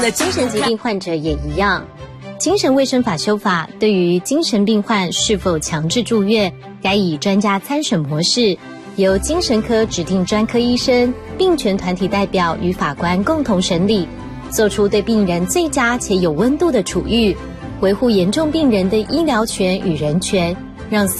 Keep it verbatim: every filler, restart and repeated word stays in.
了精神疾病患者也一样。精神卫生法修法对于精神病患是否强制住院，该以专家参审模式，由精神科指定专科医生、病权团体代表与法官共同审理，做出对病人最佳且有温度的处遇，维护严重病人的医疗权与人权，让